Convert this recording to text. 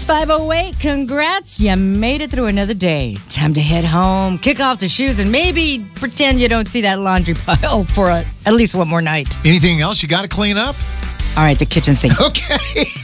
508. Congrats. You made it through another day. Time to head home, kick off the shoes, and maybe pretend you don't see that laundry pile for at least one more night. Anything else you got to clean up? All right, the kitchen sink. Okay.